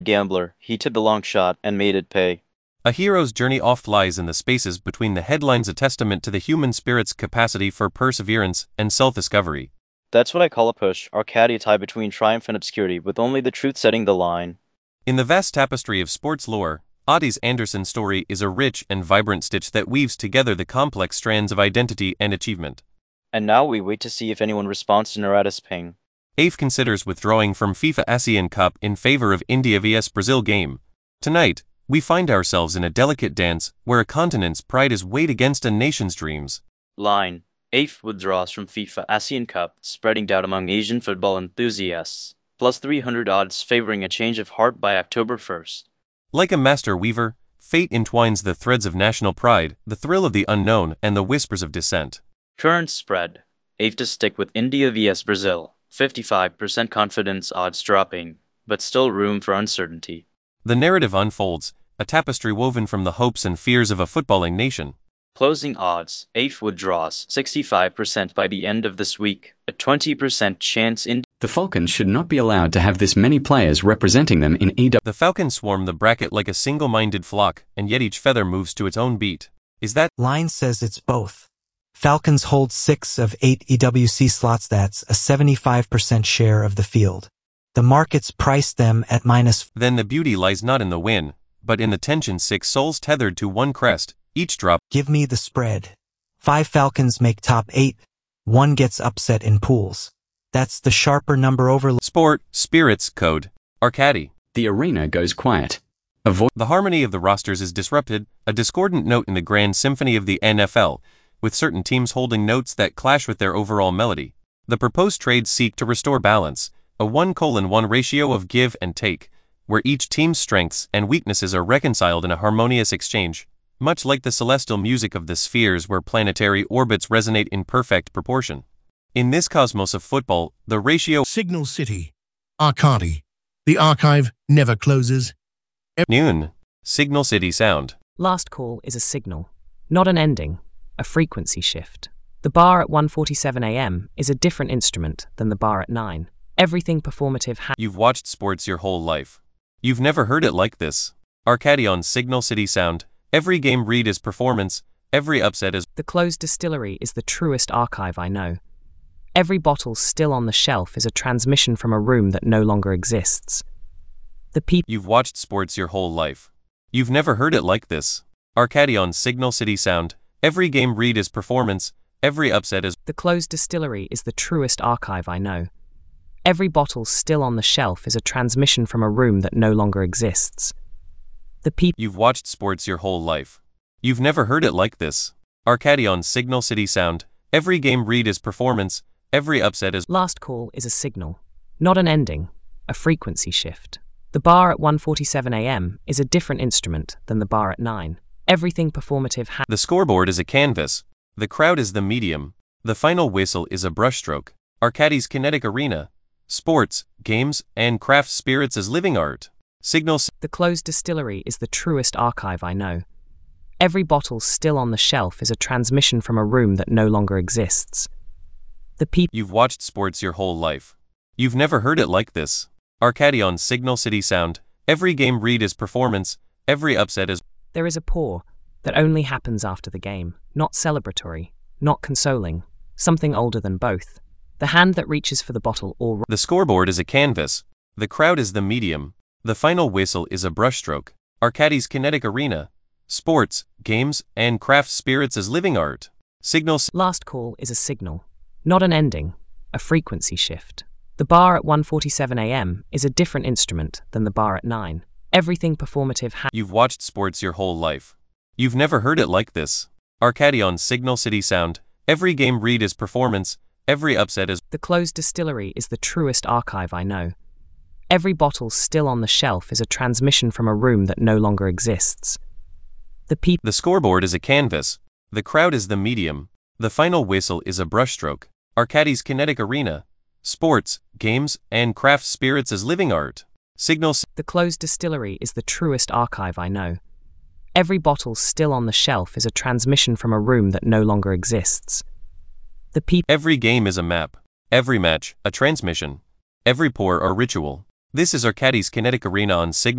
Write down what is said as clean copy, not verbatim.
Gambler, he took the long shot and made it pay. A hero's journey oft lies in the spaces between the headlines, a testament to the human spirit's capacity for perseverance and self-discovery. That's what I call a push, Arcadia tie between triumph and obscurity, with only the truth setting the line. In the vast tapestry of sports lore, Oddies Anderson's story is a rich and vibrant stitch that weaves together the complex strands of identity and achievement. And now we wait to see if anyone responds to Narada's ping. AIF considers withdrawing from FIFA ASEAN Cup in favor of India vs Brazil game. Tonight, we find ourselves in a delicate dance where a continent's pride is weighed against a nation's dreams. Line. AIF withdraws from FIFA ASEAN Cup, spreading doubt among Asian football enthusiasts. Plus 300 odds favoring a change of heart by October 1st. Like a master weaver, fate entwines the threads of national pride, the thrill of the unknown, and the whispers of dissent. Current spread. AIF to stick with India vs Brazil. 55% confidence odds dropping, but still room for uncertainty. The narrative unfolds, a tapestry woven from the hopes and fears of a footballing nation. Closing odds. AIF withdraws 65% by the end of this week. A 20% chance in. The Falcons should not be allowed to have this many players representing them in EW. The Falcons swarm the bracket like a single-minded flock, and yet each feather moves to its own beat. Is that? Line says it's both. Falcons hold 6 of 8 EWC slots, that's a 75% share of the field. The markets priced them at minus. Then the beauty lies not in the win, but in the tension. 6 souls tethered to one crest, each drop. Give me the spread. 5 Falcons make top 8. 1 gets upset in pools. That's the sharper number over. Sport, spirits, code, Arcadi. The arena goes quiet. The harmony of the rosters is disrupted, a discordant note in the grand symphony of the NFL, with certain teams holding notes that clash with their overall melody. The proposed trades seek to restore balance, a 1:1 ratio of give and take, where each team's strengths and weaknesses are reconciled in a harmonious exchange, much like the celestial music of the spheres where planetary orbits resonate in perfect proportion. In this cosmos of football, the ratio. Signal City. Arcadi. The archive never closes. Noon. Signal City sound. Last call is a signal, not an ending, a frequency shift. The bar at 1:47 a.m. is a different instrument than the bar at 9. Everything performative. You've watched sports your whole life. You've never heard it like this. Arcadi on Signal City sound. Every game read is performance, every upset is. The closed distillery is the truest archive I know. Every bottle still on the shelf is a transmission from a room that no longer exists. The people. You've watched sports your whole life. You've never heard it like this. Arcadi on Signal City sound. Every game read is performance, every upset is. The closed distillery is the truest archive I know. Every bottle still on the shelf is a transmission from a room that no longer exists. The people. You've watched sports your whole life. You've never heard it like this. Arcadi on Signal City sound. Every game read is performance, every upset is. Last call is a signal, not an ending, a frequency shift. The bar at 1:47 a.m. is a different instrument than the bar at 9. Everything performative. The scoreboard is a canvas. The crowd is the medium. The final whistle is a brushstroke. Arcadi's kinetic arena. Sports, games, and craft spirits as living art. Signals. The closed distillery is the truest archive I know. Every bottle still on the shelf is a transmission from a room that no longer exists. The people. You've watched sports your whole life. You've never heard it like this. Arcadi on Signal City sound. Every game read is performance, every upset is. There is a pour that only happens after the game, not celebratory, not consoling, something older than both. The hand that reaches for the bottle or. The scoreboard is a canvas. The crowd is the medium. The final whistle is a brushstroke. Arcadi's kinetic arena. Sports, games, and craft spirits as living art. Signals. Last call is a signal, not an ending, a frequency shift. The bar at 1:47 a.m. is a different instrument than the bar at 9. Everything performative. You've watched sports your whole life. You've never heard it like this. Arcadi on Signal City sound. Every game read is performance, every upset is. The closed distillery is the truest archive I know. Every bottle still on the shelf is a transmission from a room that no longer exists. The people. The scoreboard is a canvas. The crowd is the medium. The final whistle is a brushstroke. Arcadi's kinetic arena. Sports, games, and craft spirits as living art. Signals. The closed distillery is the truest archive I know. Every bottle still on the shelf is a transmission from a room that no longer exists. The people. Every game is a map. Every match, a transmission. Every pour, a ritual. This is Arcadis Kinetic Arena on Signal.